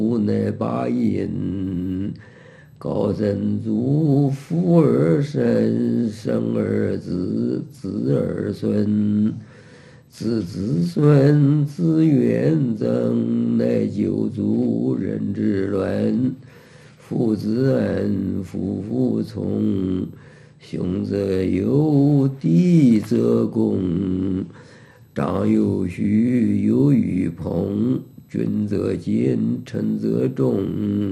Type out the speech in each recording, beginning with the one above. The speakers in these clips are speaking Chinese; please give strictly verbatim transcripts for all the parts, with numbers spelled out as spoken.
无奈八音，高僧祖父儿身，生儿子，子儿孙，子子孙，子远增，乃九族人之伦。父子恩，父父从，兄则友，弟则恭。长幼序，友与朋，君则谨，臣则忠。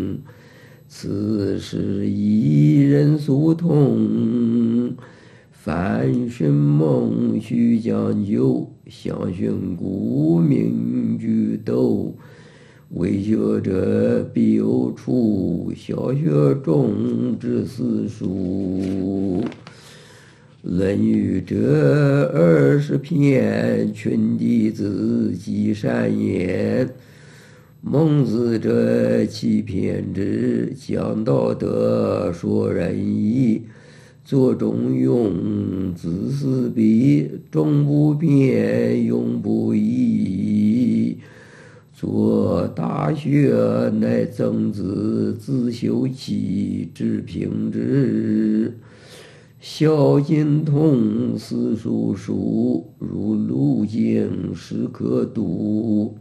此事一人所通。凡寻梦，须将就，相寻故，命俱斗。为学者必有处，小学中之四书。论语者二十篇，群弟子记善言。孟子者七篇之，讲道德，说仁义，作中庸，子思笔，终不变，永不移。作大学，乃曾子，自修齐，至平之。孝经通，四书熟，如路径，时可读。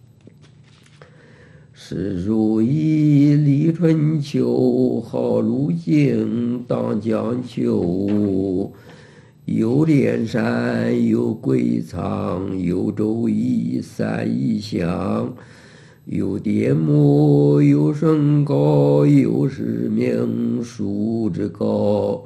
诗书易，历春秋，好路径，当讲究。有连山，有归藏，有周易，三易详。有典目，有身高，有使命，书之高。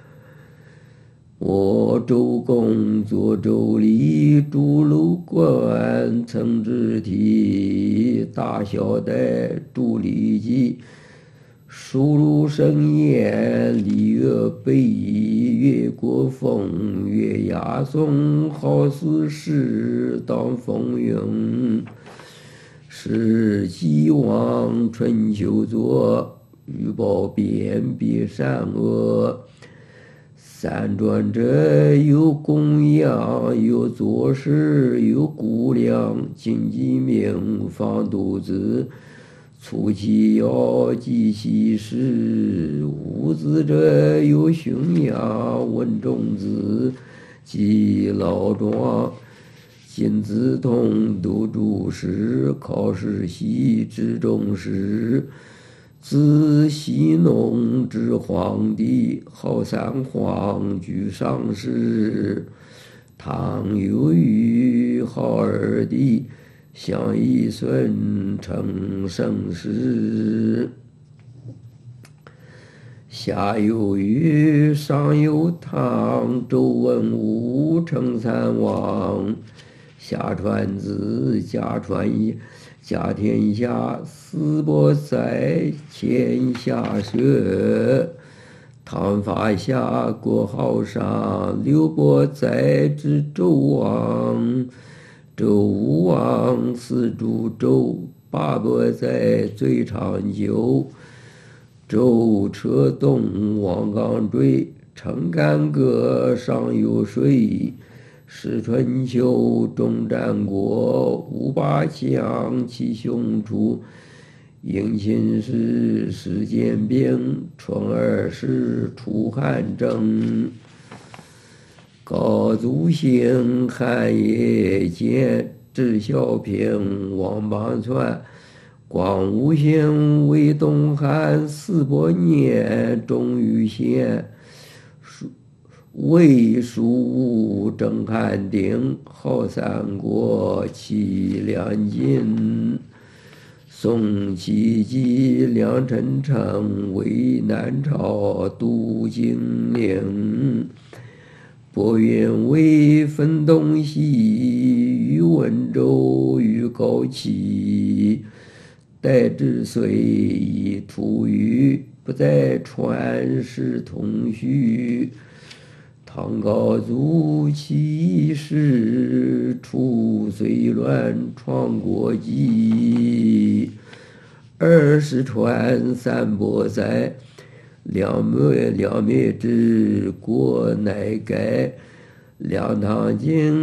我周公作周礼，筑楼观，曾之体，大小代，著礼记。书如生焉，礼乐备矣，越国风，越雅颂，好似诗，当风云。是既往，春秋作，预报辨别善恶。三传者，有公羊，有左氏，有姑量，谨记命，放肚子，促其腰，记其事。五子者，有荀扬，问仲子，记老庄。今子通，读注释，考试习，知中史。自羲农至黄帝，好三皇，居上世。唐有虞，好二帝，相揖孙，称盛世。夏有禹，上有汤，周文武，称三王。夏传子，夏传一，家天下，司伯载，天下社。唐发夏，国号商，六伯载之周王。周武王，四诸周，八伯载最长久。周车动，王纲坠，称干戈，上有水。是春秋，终战国，五八强，其雄出。应秦时，始建兵，春二十，出汉争。高祖兴，汉业建，至孝平，王榜传。光武兴，为东汉，四伯年，终于县。魏蜀吴，郑汉鼎，好三国，齐梁晋。宋齐姬，梁陈城，为南朝，都荆陵。伯元为分东西，与温州，与高齐。代之岁，以出于，不在传，是同序。唐高祖起义时，除隋乱，创国基。二十传，三伯载，两灭两灭之，国乃改。两唐经